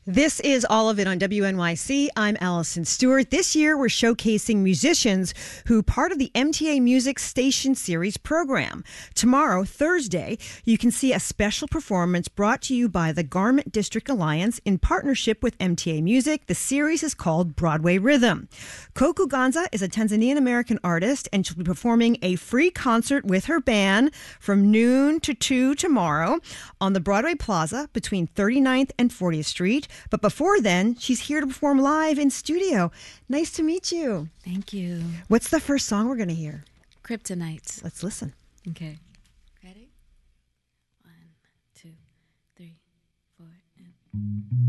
This is All of It on WNYC. I'm Allison Stewart. This year, we're showcasing musicians who part of the MTA Music Station Series program. Tomorrow, Thursday, you can see a special performance brought to you by the Garment District Alliance in partnership with MTA Music. The series is called Broadway Rhythm. Coco Ganza is a Tanzanian-American artist, and she'll be performing a free concert with her band from noon to 2 tomorrow on the Broadway Plaza between 39th and 40th Street. But before then, she's here to perform live in studio. Nice to meet you. Thank you. What's the first song we're going to hear? Kryptonite. Let's listen. Okay. Ready? 1, 2, 3, 4, and...